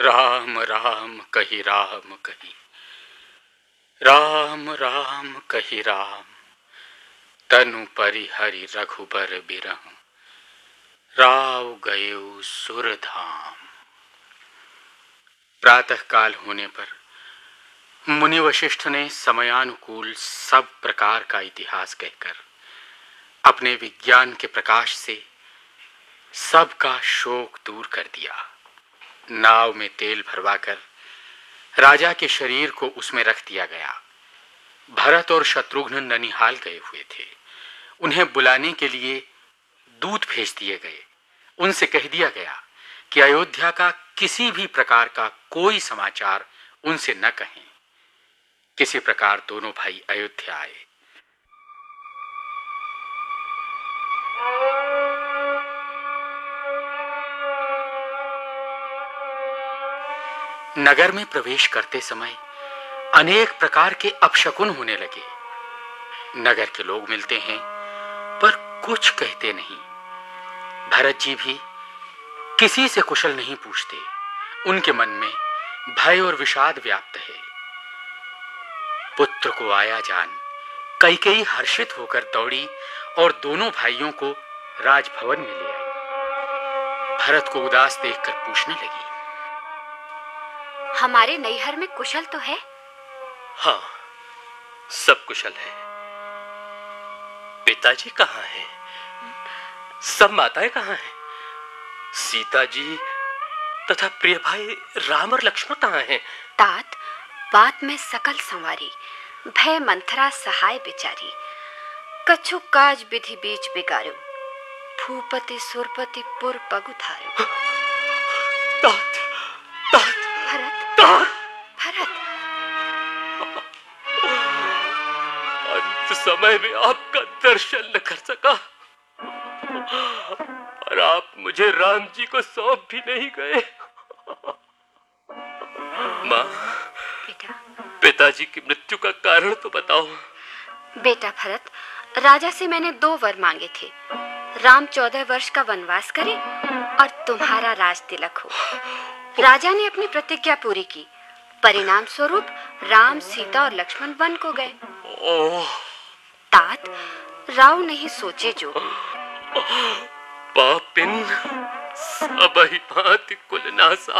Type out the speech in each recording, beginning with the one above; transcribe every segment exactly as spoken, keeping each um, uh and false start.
राम राम कही राम कही, राम राम कही राम, तनु परिहरि रघुबर बिरहु, राव गयो सुरधाम। प्रातः काल होने पर मुनि वशिष्ठ ने समयानुकूल सब प्रकार का इतिहास कहकर अपने विज्ञान के प्रकाश से सबका शोक दूर कर दिया। नाव में तेल भरवाकर राजा के शरीर को उसमें रख दिया गया। भरत और शत्रुघ्न ननिहाल गए हुए थे। उन्हें बुलाने के लिए दूत भेज दिए गए। उनसे कह दिया गया कि अयोध्या का किसी भी प्रकार का कोई समाचार उनसे न कहें। किसी प्रकार दोनों भाई अयोध्या आए। नगर में प्रवेश करते समय अनेक प्रकार के अपशकुन होने लगे। नगर के लोग मिलते हैं पर कुछ कहते नहीं। भरत जी भी किसी से कुशल नहीं पूछते। उनके मन में भय और विषाद व्याप्त है। पुत्र को आया जान कैकेयी हर्षित होकर दौड़ी और दोनों भाइयों को राजभवन में ले आई। भरत को उदास देखकर पूछने लगी, हमारे नैहर में कुशल तो है? हाँ, सब कुशल है। पिताजी कहाँ हैं? सब माताएं कहाँ हैं? सीता जी तथा प्रिय भाई राम और लक्ष्मण कहाँ हैं? तात, बात में सकल संवारी, भय मंथरा सहाय बिचारी, कछु काज विधि बीच बिगारो, भूपति सुरपति पुर पगुधारो। तात, तात, भरत, तात। भरत, अंत समय में आपका दर्शन न कर सका और आप मुझे राम जी को सौंप भी नहीं गए। माँ, बेटा, पिताजी की मृत्यु का कारण तो बताओ। बेटा भरत, राजा से मैंने दो वर मांगे थे। राम चौदह वर्ष का वनवास करे और तुम्हारा राज तिलक हो। राजा ने अपनी प्रतिज्ञा पूरी की। परिणाम स्वरूप राम, सीता और लक्ष्मण वन को गए। ओह, तात, राव नहीं सोचे जो। पापिन सबहि भांति कुलनासा।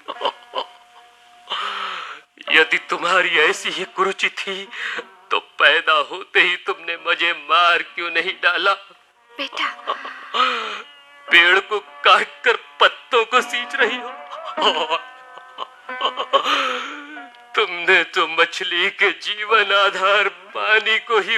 यदि तुम्हारी ऐसी ही कुरुचि थी तो पैदा होते ही तुमने मुझे मार क्यों नहीं डाला? बेटा, पेड़ को काटकर पत्तों को सींच रही हो। तुमने तो मछली के जीवन आधार पानी को ही